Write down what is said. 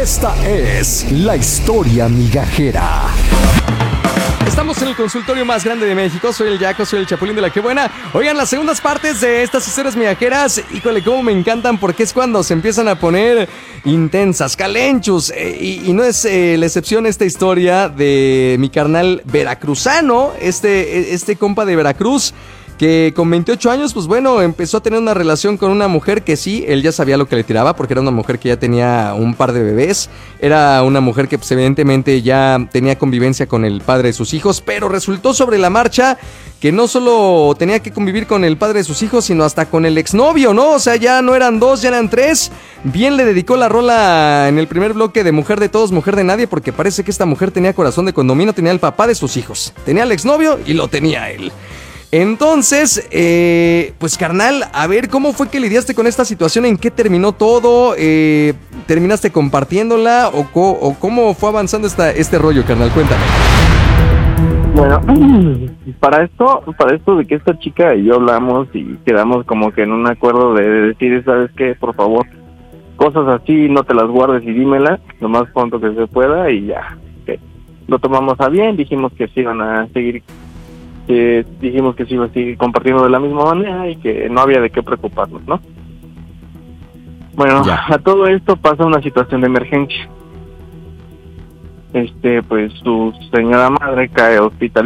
Esta es la historia migajera. Estamos en el consultorio más grande de México. Soy el Yaco, soy el Chapulín de la Qué Buena. Oigan, las segundas partes de estas historias migajeras, híjole, cómo me encantan, porque es cuando se empiezan a poner intensas, calenchus. Y no es la excepción esta historia de mi carnal veracruzano, este compa de Veracruz, que con 28 años, pues bueno, empezó a tener una relación con una mujer que sí, él ya sabía lo que le tiraba, porque era una mujer que ya tenía un par de bebés, era una mujer que pues evidentemente ya tenía convivencia con el padre de sus hijos, pero resultó sobre la marcha que no solo tenía que convivir con el padre de sus hijos, sino hasta con el exnovio, ¿no? O sea, ya no eran dos, ya eran tres. Bien le dedicó la rola en el primer bloque de Mujer de Todos, Mujer de Nadie, porque parece que esta mujer tenía corazón de condominio, tenía el papá de sus hijos, tenía al exnovio y lo tenía él. Entonces, pues carnal, a ver, ¿cómo fue que lidiaste con esta situación? ¿En qué terminó todo? ¿Terminaste compartiéndola? ¿O cómo fue avanzando este rollo, carnal? Cuéntame. Bueno, para esto de que esta chica y yo hablamos y quedamos como que en un acuerdo de decir, ¿sabes qué? Por favor, cosas así no te las guardes y dímela lo más pronto que se pueda y ya. Okay. Lo tomamos a bien, dijimos que se iban a seguir... dijimos que se iba a seguir compartiendo de la misma manera y que no había de qué preocuparnos, ¿no? Bueno, ya. A todo esto pasa una situación de emergencia. Pues su señora madre cae hospitalizada